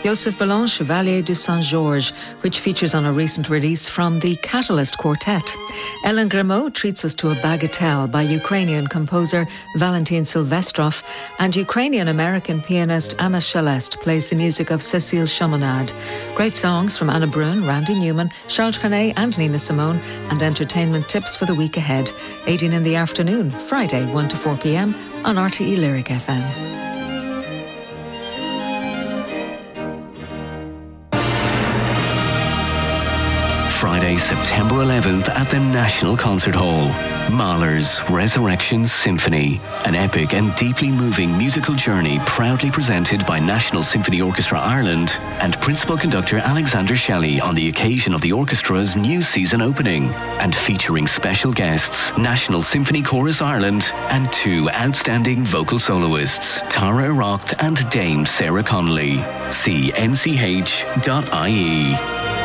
Joseph Ballon, Chevalier de Saint-Georges, which features on a recent release from the Catalyst Quartet. Ellen Grimaud treats us to a bagatelle by Ukrainian composer Valentin Silvestrov, and Ukrainian-American pianist Anna Shelest plays the music of Cécile Chaminade. Great songs from Anna Brun, Randy Newman, Charles Trenet and Nina Simone, and entertainment tips for the week ahead. 18 in the afternoon, Friday 1 to 4 p.m. on RTE Lyric FM. Friday, September 11th at the National Concert Hall. Mahler's Resurrection Symphony, an epic and deeply moving musical journey proudly presented by National Symphony Orchestra Ireland and Principal Conductor Alexander Shelley on the occasion of the orchestra's new season opening, and featuring special guests, National Symphony Chorus Ireland and two outstanding vocal soloists, Tara Irocht and Dame Sarah Connolly. See nch.ie.